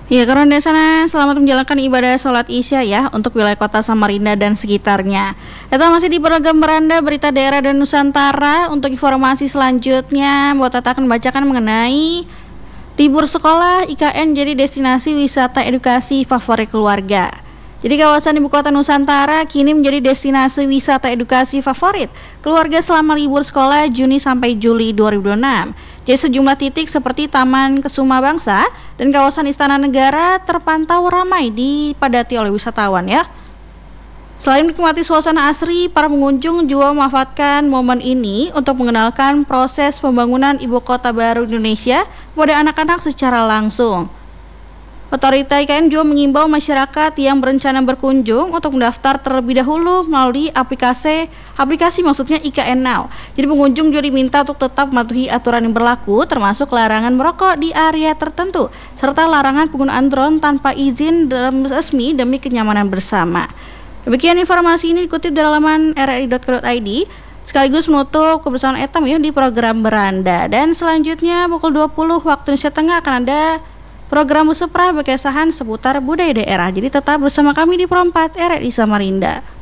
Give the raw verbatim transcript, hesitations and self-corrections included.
Ya, karena di sana selamat menjalankan ibadah sholat isya ya untuk wilayah kota Samarinda dan sekitarnya. Kita masih di program Beranda Berita Daerah dan Nusantara. Untuk informasi selanjutnya, buat Tata akan membacakan mengenai libur sekolah I K N jadi destinasi wisata edukasi favorit keluarga. Jadi kawasan ibu kota Nusantara kini menjadi destinasi wisata edukasi favorit keluarga selama libur sekolah Juni sampai Juli dua ribu dua puluh enam. Jadi sejumlah titik seperti Taman Kesuma Bangsa dan kawasan Istana Negara terpantau ramai dipadati oleh wisatawan ya. Selain menikmati suasana asri, para pengunjung juga memanfaatkan momen ini untuk mengenalkan proses pembangunan ibu kota baru Indonesia kepada anak-anak secara langsung. Otorita I K N juga mengimbau masyarakat yang berencana berkunjung untuk mendaftar terlebih dahulu melalui aplikasi aplikasi maksudnya I K N Now. Jadi pengunjung juga diminta untuk tetap mematuhi aturan yang berlaku, termasuk larangan merokok di area tertentu serta larangan penggunaan drone tanpa izin resmi demi kenyamanan bersama. Demikian informasi ini dikutip dari laman r r i dot co dot i d. Sekaligus menutup kebersamaan Etam ya di program Beranda. Dan selanjutnya pukul dua puluh waktu Indonesia Tengah akan ada program Musepra berkesahan seputar budaya daerah. Jadi tetap bersama kami di Pro empat R R I Samarinda.